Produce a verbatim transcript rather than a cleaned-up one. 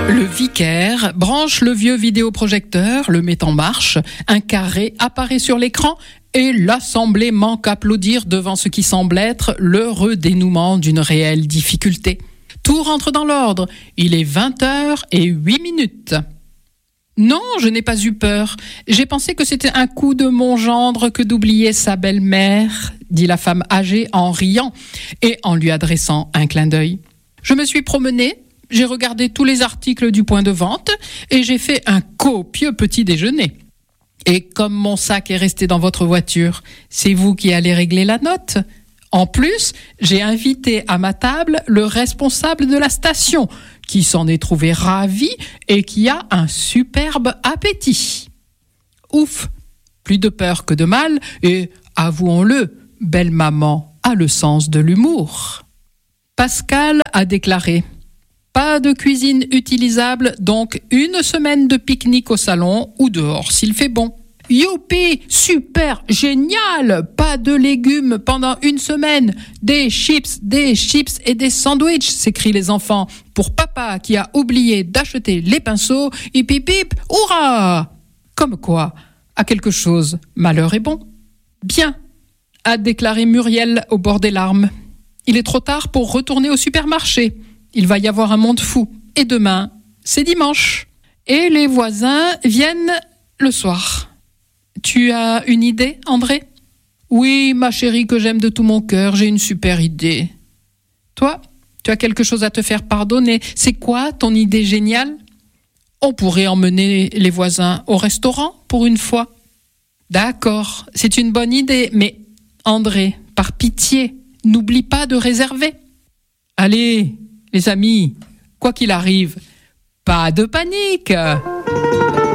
Le vicaire branche le vieux vidéoprojecteur, le met en marche, un carré apparaît sur l'écran et l'assemblée manque applaudir devant ce qui semble être l'heureux dénouement d'une réelle difficulté. Tout rentre dans l'ordre, il est vingt heures et huit minutes. Non, je n'ai pas eu peur. J'ai pensé que c'était un coup de mon gendre que d'oublier sa belle-mère, dit la femme âgée en riant et en lui adressant un clin d'œil. Je me suis promenée, j'ai regardé tous les articles du point de vente et j'ai fait un copieux petit déjeuner. Et comme mon sac est resté dans votre voiture, c'est vous qui allez régler la note. En plus, j'ai invité à ma table le responsable de la station, qui s'en est trouvé ravi et qui a un superbe appétit. Ouf, plus de peur que de mal, et avouons-le, belle maman a le sens de l'humour. Pascal a déclaré « Pas de cuisine utilisable, donc une semaine de pique-nique au salon ou dehors s'il fait bon. » Youpi, super, génial, pas de légumes pendant une semaine, des chips, des chips et des sandwichs, s'écrient les enfants, pour papa qui a oublié d'acheter les pinceaux, hip hip hip, hurrah! Comme quoi, à quelque chose, malheur est bon. Bien, a déclaré Muriel au bord des larmes. Il est trop tard pour retourner au supermarché. Il va y avoir un monde fou. Et demain, c'est dimanche. Et les voisins viennent le soir. Tu as une idée, André ? Oui, ma chérie que j'aime de tout mon cœur, j'ai une super idée. Toi, tu as quelque chose à te faire pardonner. C'est quoi ton idée géniale ? On pourrait emmener les voisins au restaurant pour une fois. D'accord, c'est une bonne idée, mais André, par pitié, n'oublie pas de réserver. Allez, les amis, quoi qu'il arrive, pas de panique.